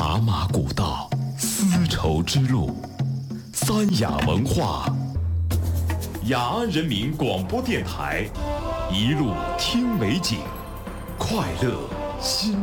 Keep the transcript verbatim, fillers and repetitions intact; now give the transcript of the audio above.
茶马古道，丝绸之路，三雅文化。雅安人民广播电台，一路听美景，快乐心。